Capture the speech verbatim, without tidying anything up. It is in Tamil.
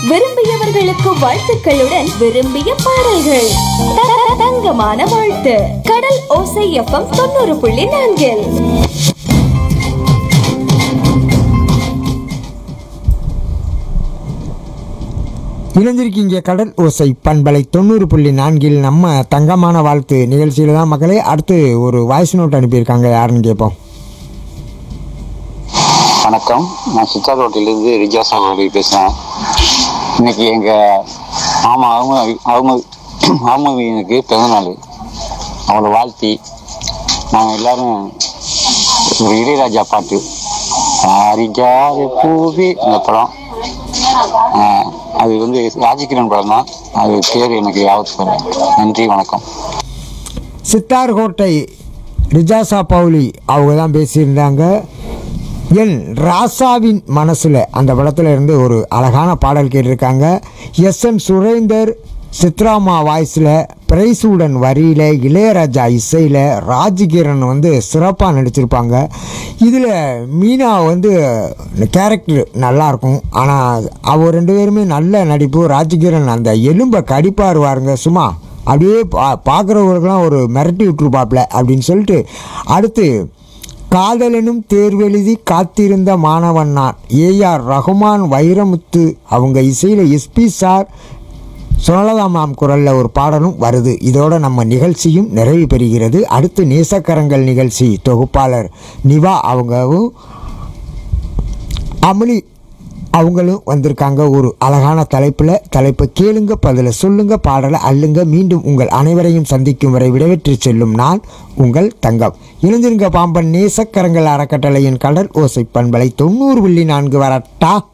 விரும்பியவர்களுக்கு வாழ்த்துக்களுடன் விரும்பிய பாடல்கள். த- தங்கமான வாழ்த்து. கடல் ஓசை எஃப்எம் தொண்ணூறு புள்ளி நான்கில். இணைஞ்சிருக்கீங்க கடல் ஓசை பண்பலை தொண்ணூறு புள்ளி நான்கில். நம்ம தங்கமான வாழ்த்து நிகழ்ச்சியில் தான் மக்களே. அடுத்து ஒரு வாய்ஸ் நோட் அனுப்பியிருக்காங்க, யாருன்னு கேட்போம். வணக்கம், நான் சித்தார் ரோட்டிலிருந்து ரிஜா சகோதரி பேசுகிறேன். இன்னைக்கு எங்கள் மாமா அவங்க அவங்க அவங்களுக்கு பிறந்தநாள். அவங்கள வாழ்த்தி நாங்கள் எல்லாரும் ஒரு இளையராஜா பாட்டு அரிஜாத பூவி இந்த படம், அது வந்து ராஜகிரண் படம் தான். அது பேர் எனக்கு யாவது சொல்ல. நன்றி, வணக்கம். சித்தார் கோட்டை ரிஜாசா பவுலி அவங்க தான் பேசியிருந்தாங்க. என் ராசாவின் மனசில் அந்த படத்தில் இருந்து ஒரு அழகான பாடல் கேட்டிருக்காங்க. எஸ் என் சுரேந்தர் சித்ராமா வாய்ஸில், பிரைஸுடன் வரியில், இளையராஜா இசையில், ராஜகிரண் வந்து சிறப்பாக நடிச்சிருப்பாங்க. இதில் மீனா வந்து கேரக்டர் நல்லாயிருக்கும். ஆனால் அவர் ரெண்டு பேருமே நல்ல நடிப்பு. ராஜகிரண் அந்த எலும்பை கடிப்பார் வாருங்க, சும்மா அப்படியே பா பார்க்குறவங்களுக்கெல்லாம் ஒரு மிரட்டி விட்டுருப்பாப்ல அப்படின்னு சொல்லிட்டு, அடுத்து காதலனும் தேர்வெழுதி காத்திருந்த மாணவன் நான், ஏஆர் ரகுமான் வைரமுத்து அவங்க இசையில் எஸ்பி சார் சுனலதா மேம் குரலில் ஒரு பாடலும் வருது. இதோட நம்ம நிகழ்ச்சியும் நிறைவு பெறுகிறது. அடுத்து நேசக்கரங்கள் நிகழ்ச்சி தொகுப்பாளர் நிவா அவங்களும் அமளி அவங்களும் வந்திருக்காங்க. ஒரு அழகான தலைப்பில். தலைப்பை கேளுங்க, பதிலை சொல்லுங்க, பாடலை அள்ளுங்க. மீண்டும் உங்கள் அனைவரையும் சந்திக்கும் வரை விடைபெற்று செல்லும் நான் உங்கள் தங்கம். இணைந்திருங்க பாம்பன் நேசக்கரங்கள் அறக்கட்டளையின் கடல் ஓசை பண்பலை தொண்ணூறு புள்ளி நான்கு வரட்டா.